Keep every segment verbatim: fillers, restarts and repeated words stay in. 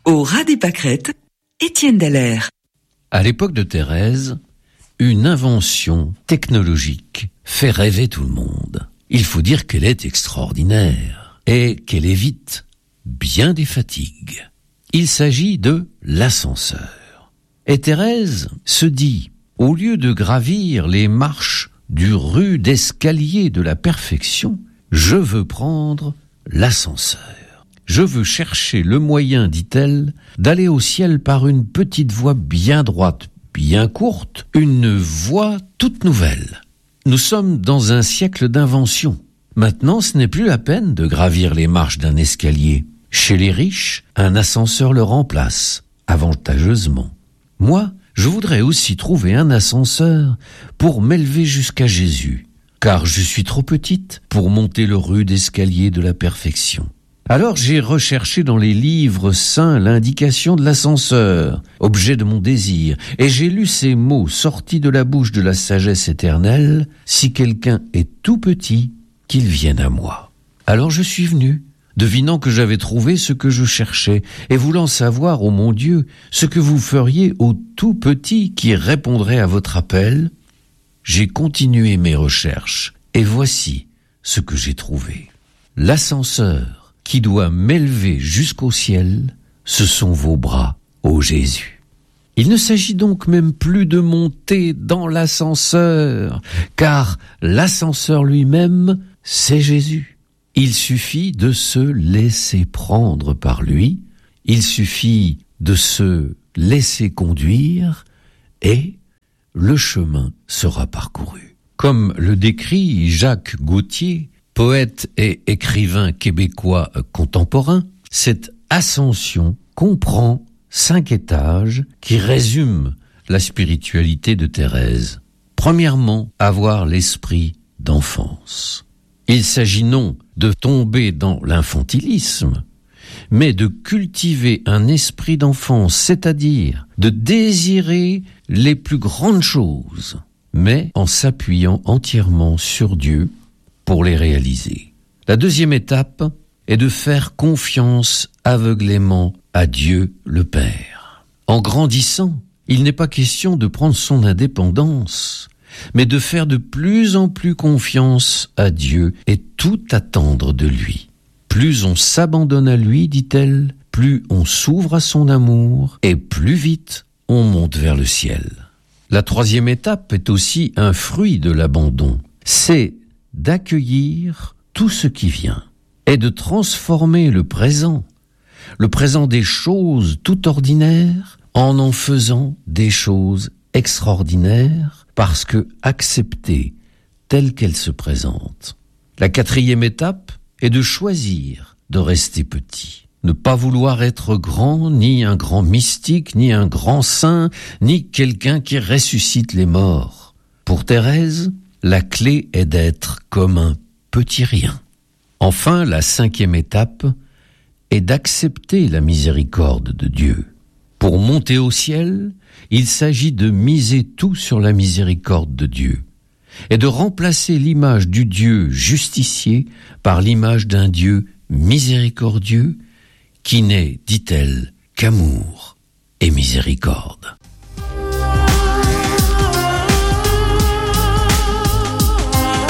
Au ras des pâquerettes, Étienne Dallaire. À l'époque de Thérèse, une invention technologique fait rêver tout le monde. Il faut dire qu'elle est extraordinaire et qu'elle évite bien des fatigues. Il s'agit de l'ascenseur. Et Thérèse se dit, au lieu de gravir les marches du rude escalier de la perfection, je veux prendre l'ascenseur. Je veux chercher le moyen, dit-elle, d'aller au ciel par une petite voie bien droite, bien courte, une voie toute nouvelle. Nous sommes dans un siècle d'invention. Maintenant, ce n'est plus la peine de gravir les marches d'un escalier. Chez les riches, un ascenseur le remplace, avantageusement. Moi, je voudrais aussi trouver un ascenseur pour m'élever jusqu'à Jésus, car je suis trop petite pour monter le rude escalier de la perfection. Alors j'ai recherché dans les livres saints l'indication de l'ascenseur, objet de mon désir, et j'ai lu ces mots sortis de la bouche de la sagesse éternelle, « Si quelqu'un est tout petit, qu'il vienne à moi ». Alors je suis venu, devinant que j'avais trouvé ce que je cherchais, et voulant savoir, ô mon Dieu, ce que vous feriez au tout petit qui répondrait à votre appel, j'ai continué mes recherches, et voici ce que j'ai trouvé. L'ascenseur qui doit m'élever jusqu'au ciel, ce sont vos bras, ô Jésus. Il ne s'agit donc même plus de monter dans l'ascenseur, car l'ascenseur lui-même, c'est Jésus. Il suffit de se laisser prendre par lui, il suffit de se laisser conduire, et le chemin sera parcouru. Comme le décrit Jacques Gauthier, poète et écrivain québécois contemporain, cette ascension comprend cinq étages qui résument la spiritualité de Thérèse. Premièrement, avoir l'esprit d'enfance. Il s'agit non de tomber dans l'infantilisme, mais de cultiver un esprit d'enfance, c'est-à-dire de désirer les plus grandes choses, mais en s'appuyant entièrement sur Dieu pour les réaliser. La deuxième étape est de faire confiance aveuglément à Dieu le Père. En grandissant, il n'est pas question de prendre son indépendance, mais de faire de plus en plus confiance à Dieu et tout attendre de lui. Plus on s'abandonne à lui, dit-elle, plus on s'ouvre à son amour et plus vite on monte vers le ciel. La troisième étape est aussi un fruit de l'abandon. C'est d'accueillir tout ce qui vient et de transformer le présent, le présent des choses tout ordinaires, en en faisant des choses extraordinaires, parce que acceptées telles qu'elles se présentent. La quatrième étape est de choisir de rester petit, ne pas vouloir être grand, ni un grand mystique, ni un grand saint, ni quelqu'un qui ressuscite les morts. Pour Thérèse, la clé est d'être comme un petit rien. Enfin, la cinquième étape est d'accepter la miséricorde de Dieu. Pour monter au ciel, il s'agit de miser tout sur la miséricorde de Dieu et de remplacer l'image du Dieu justicier par l'image d'un Dieu miséricordieux qui n'est, dit-elle, qu'amour et miséricorde.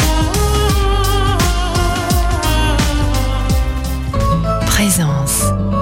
Présence.